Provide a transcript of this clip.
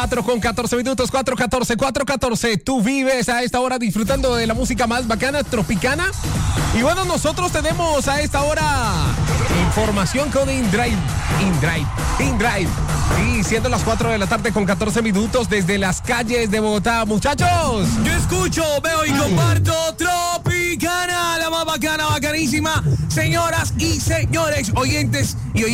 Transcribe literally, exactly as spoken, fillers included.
cuatro con catorce minutos, cuatro catorce, cuatro catorce. Tú vives a esta hora disfrutando de la música más bacana, tropicana. Y bueno, nosotros tenemos a esta hora información con InDrive. InDrive, InDrive. Y siendo las cuatro de la tarde con catorce minutos desde las calles de Bogotá. Muchachos, yo escucho, veo y comparto Tropicana, la más bacana, bacanísima. Señoras y señores, oyentes y oyentes.